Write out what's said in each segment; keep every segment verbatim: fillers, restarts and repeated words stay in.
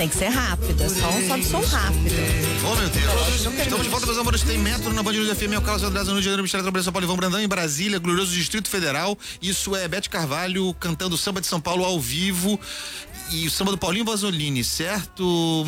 Tem que ser rápido, é só um sobe som rápido. Oh, meu Deus. Estamos de volta, meus amores. Tem Metro na Band News F M, é o Carlos Andrade, no Rio de Janeiro, Mistério Trabalhando, São Paulo, Ivão Brandão, em Brasília, glorioso Distrito Federal. Isso é Bete Carvalho cantando Samba de São Paulo ao vivo. E o samba do Paulinho Vasolini, certo?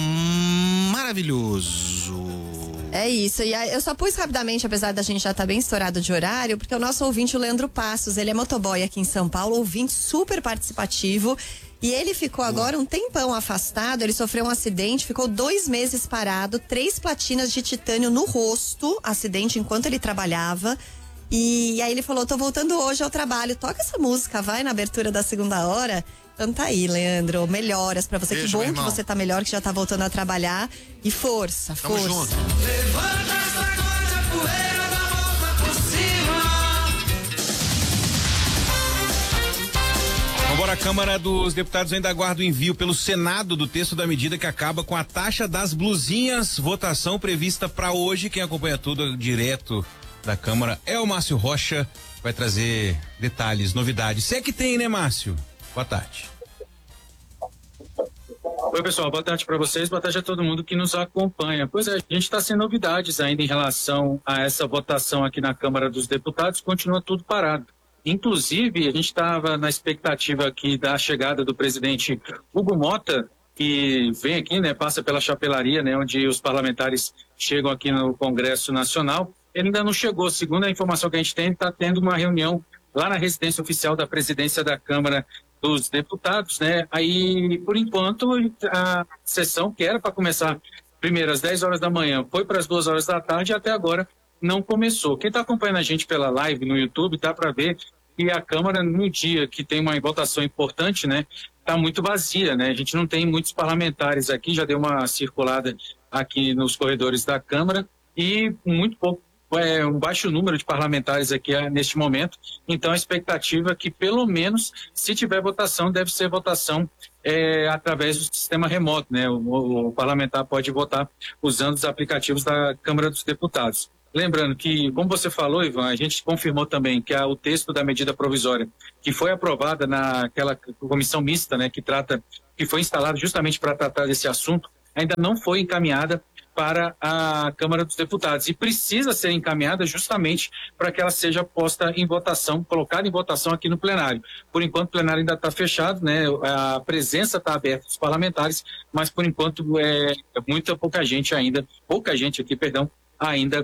Maravilhoso. É isso, e aí, eu só pus rapidamente, apesar da gente já estar tá bem estourado de horário, porque o nosso ouvinte, o Leandro Passos, ele é motoboy aqui em São Paulo, ouvinte super participativo, e ele ficou agora um tempão afastado, ele sofreu um acidente, ficou dois meses parado, três platinas de titânio no rosto, acidente enquanto ele trabalhava, e, e aí ele falou, tô voltando hoje ao trabalho, toca essa música, vai, na abertura da segunda hora. Então tá aí, Leandro, melhoras pra você. Beijo, que bom que você tá melhor, que já tá voltando a trabalhar. E força, Tamo força. junto. Levanta essa coisa, poeira da volta por cima. Agora a Câmara dos Deputados ainda aguarda o envio pelo Senado do texto da medida que acaba com a taxa das blusinhas. Votação prevista para hoje. Quem acompanha tudo direto da Câmara é o Márcio Rocha. Vai trazer detalhes, novidades. Se é que tem, né, Márcio? Boa tarde. Oi, pessoal, boa tarde para vocês, boa tarde a todo mundo que nos acompanha. Pois é, a gente está sem novidades ainda em relação a essa votação aqui na Câmara dos Deputados, continua tudo parado. Inclusive, a gente estava na expectativa aqui da chegada do presidente Hugo Mota, que vem aqui, né, passa pela chapelaria, né, onde os parlamentares chegam aqui no Congresso Nacional. Ele ainda não chegou, segundo a informação que a gente tem, está tendo uma reunião lá na residência oficial da presidência da Câmara dos Deputados, né? Aí, por enquanto, a sessão que era para começar primeiro às dez horas da manhã, foi para as duas horas da tarde e até agora não começou. Quem está acompanhando a gente pela live no YouTube, dá para ver que a Câmara, no dia que tem uma votação importante, né, está muito vazia, né? A gente não tem muitos parlamentares aqui, já deu uma circulada aqui nos corredores da Câmara e muito pouco. É um baixo número de parlamentares aqui é, neste momento, então a expectativa é que pelo menos, se tiver votação, deve ser votação é, através do sistema remoto, né? O, o parlamentar pode votar usando os aplicativos da Câmara dos Deputados. Lembrando que, como você falou, Ivan, a gente confirmou também que a, o texto da medida provisória, que foi aprovada naquela comissão mista, né, que trata, que foi instalada justamente para tratar desse assunto, ainda não foi encaminhada para a Câmara dos Deputados e precisa ser encaminhada justamente para que ela seja posta em votação, colocada em votação aqui no plenário. Por enquanto o plenário ainda está fechado, né? A presença está aberta dos parlamentares, mas por enquanto é muita pouca gente ainda, pouca gente aqui, perdão, ainda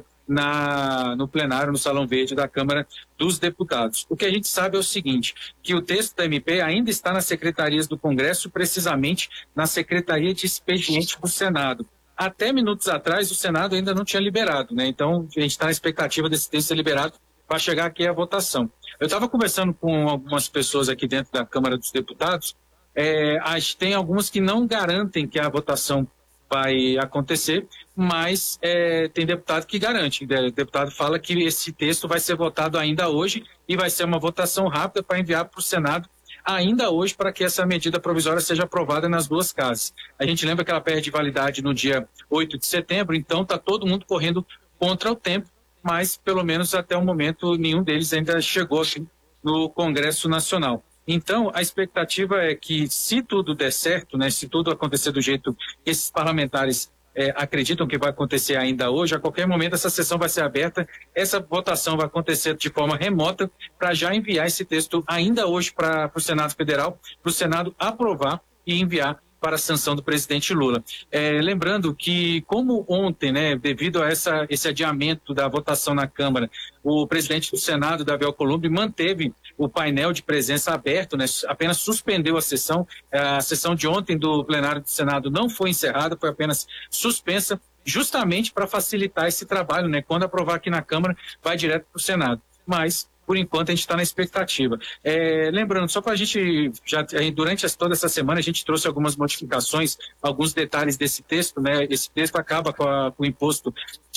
na, no plenário, no Salão Verde da Câmara dos Deputados. O que a gente sabe é o seguinte, que o texto da M P ainda está nas secretarias do Congresso, precisamente na Secretaria de Expediente do Senado. Até minutos atrás, o Senado ainda não tinha liberado, né? Então, a gente está na expectativa desse texto ser liberado para chegar aqui à votação. Eu estava conversando com algumas pessoas aqui dentro da Câmara dos Deputados, é, as, tem algumas que não garantem que a votação vai acontecer, mas é, tem deputado que garante. O deputado fala que esse texto vai ser votado ainda hoje e vai ser uma votação rápida para enviar para o Senado ainda hoje para que essa medida provisória seja aprovada nas duas casas. A gente lembra que ela perde validade no dia oito de setembro, então está todo mundo correndo contra o tempo, mas pelo menos até o momento nenhum deles ainda chegou aqui no Congresso Nacional. Então, a expectativa é que, se tudo der certo, né, se tudo acontecer do jeito que esses parlamentares é, acreditam que vai acontecer ainda hoje, a qualquer momento essa sessão vai ser aberta, essa votação vai acontecer de forma remota para já enviar esse texto ainda hoje para o Senado Federal, para o Senado aprovar e enviar para a sanção do presidente Lula. É, lembrando que, como ontem, né, devido a essa, esse adiamento da votação na Câmara, o presidente do Senado, Davi Alcolumbre, manteve o painel de presença aberto, né, apenas suspendeu a sessão. A sessão de ontem do plenário do Senado não foi encerrada, foi apenas suspensa, justamente para facilitar esse trabalho, né? Quando aprovar aqui na Câmara, vai direto para o Senado. Mas, por enquanto, a gente está na expectativa. É, lembrando, só para a gente, já, durante essa, toda essa semana, a gente trouxe algumas modificações, alguns detalhes desse texto, né? Esse texto acaba com, a, com o imposto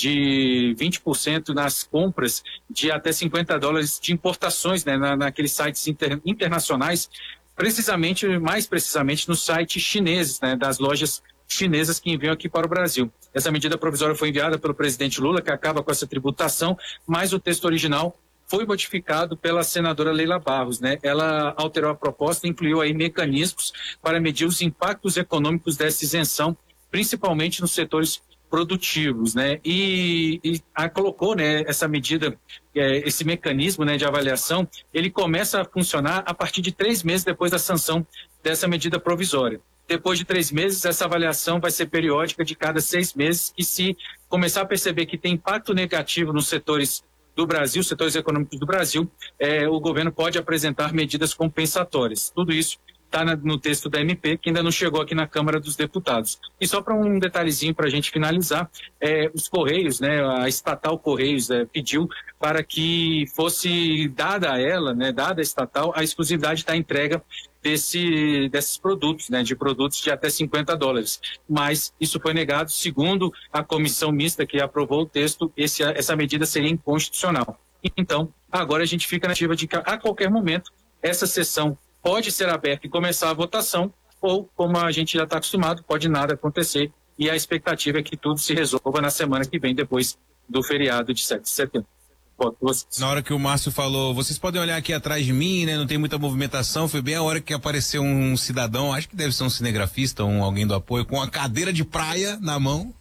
de vinte por cento nas compras de até cinquenta dólares de importações, né? Na, naqueles sites inter, internacionais, precisamente, mais precisamente, nos sites chineses, né? Das lojas chinesas que enviam aqui para o Brasil. Essa medida provisória foi enviada pelo presidente Lula, que acaba com essa tributação, mas o texto original foi modificado pela senadora Leila Barros, né? Ela alterou a proposta e incluiu aí mecanismos para medir os impactos econômicos dessa isenção, principalmente nos setores produtivos, né? E, e a, colocou, né, essa medida, é, esse mecanismo, né, de avaliação, ele começa a funcionar a partir de três meses depois da sanção dessa medida provisória. Depois de três meses, essa avaliação vai ser periódica de cada seis meses, e se começar a perceber que tem impacto negativo nos setores do Brasil, setores econômicos do Brasil, é, o governo pode apresentar medidas compensatórias. Tudo isso está no texto da M P, que ainda não chegou aqui na Câmara dos Deputados. E só para um detalhezinho para a gente finalizar, é, os Correios, né, a estatal Correios é, pediu para que fosse dada a ela, né, dada a estatal, a exclusividade da entrega desse, desses produtos, né, de produtos de até cinquenta dólares. Mas isso foi negado, segundo a comissão mista que aprovou o texto, esse, essa medida seria inconstitucional. Então, agora a gente fica na ativa de que a qualquer momento essa sessão pode ser aberta e começar a votação, ou, como a gente já está acostumado, pode nada acontecer, e a expectativa é que tudo se resolva na semana que vem, depois do feriado de sete de setembro. Na hora que o Márcio falou, vocês podem olhar aqui atrás de mim, né? Não tem muita movimentação, foi bem a hora que apareceu um cidadão, acho que deve ser um cinegrafista, um alguém do apoio, com a cadeira de praia na mão,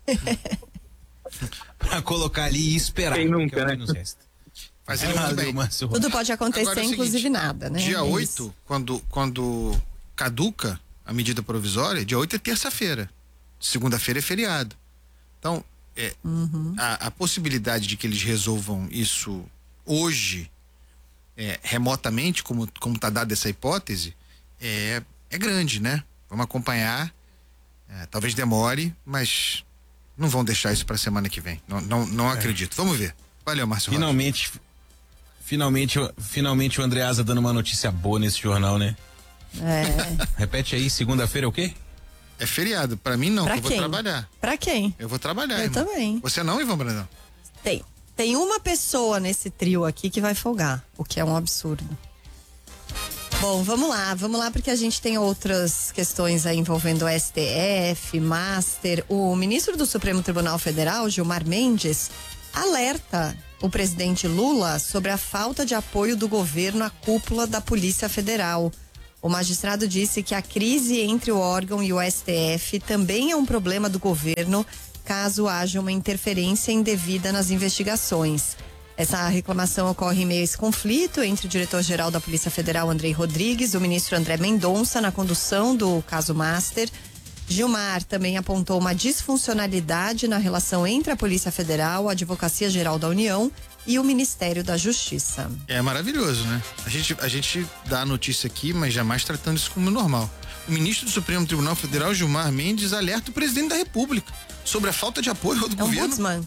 para colocar ali e esperar. Quem nunca, né? Mas ele muito bem. Tudo pode acontecer, Agora, é o inclusive seguinte, nada, né? Dia É oito, quando, quando caduca a medida provisória, dia oito é terça-feira. Segunda-feira é feriado. Então, é, uhum. a, a possibilidade de que eles resolvam isso hoje, é, remotamente, como como está dada essa hipótese, é, é grande, né? Vamos acompanhar. É, talvez demore, mas não vão deixar isso para a semana que vem. Não, não, não é. acredito. Vamos ver. Valeu, Márcio. Finalmente, finalmente, finalmente o Andreasa dando uma notícia boa nesse jornal, né? É. Repete aí, segunda-feira é o quê? É feriado. Pra mim não, pra que eu quem? vou trabalhar. Pra quem? Eu vou trabalhar, Eu irmão. também. Você não, Ivan Brandão? Tem. Tem uma pessoa nesse trio aqui que vai folgar, o que é um absurdo. Bom, vamos lá, vamos lá, porque a gente tem outras questões aí envolvendo o S T F, Master. O ministro do Supremo Tribunal Federal, Gilmar Mendes, alerta o presidente Lula sobre a falta de apoio do governo à cúpula da Polícia Federal. O magistrado disse que a crise entre o órgão e o S T F também é um problema do governo, caso haja uma interferência indevida nas investigações. Essa reclamação ocorre em meio a esse conflito entre o diretor-geral da Polícia Federal, Andrei Rodrigues, e o ministro André Mendonça na condução do caso Master. Gilmar também apontou uma disfuncionalidade na relação entre a Polícia Federal, a Advocacia Geral da União e o Ministério da Justiça. É maravilhoso, né? A gente, a gente dá a notícia aqui, mas jamais tratando isso como normal. O ministro do Supremo Tribunal Federal, Gilmar Mendes, alerta o presidente da República sobre a falta de apoio do é um governo ombudsman.